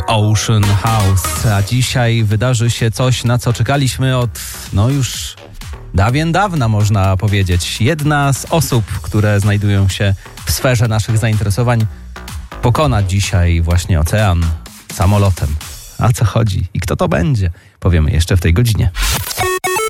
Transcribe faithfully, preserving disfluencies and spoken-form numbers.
Ocean House. A dzisiaj wydarzy się coś, na co czekaliśmy od, no już dawien dawna, można powiedzieć. Jedna z osób, które znajdują się w sferze naszych zainteresowań, pokona dzisiaj właśnie ocean samolotem. A co chodzi i kto to będzie? Powiemy jeszcze w tej godzinie.